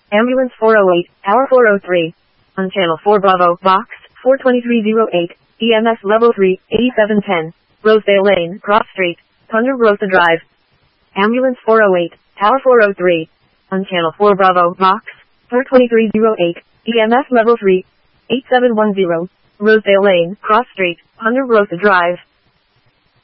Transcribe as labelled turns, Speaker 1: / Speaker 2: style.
Speaker 1: Ambulance 408, Tower 403. On Channel 4 Bravo, Box 42308, EMS Level 3, 8710. Rosedale Lane, Cross Street, Ponderosa Drive. Ambulance 408, Tower 403. On Channel 4 Bravo, Box 42308, EMS Level 3, 8710. Rosedale Lane, Cross Street, Ponderosa Drive.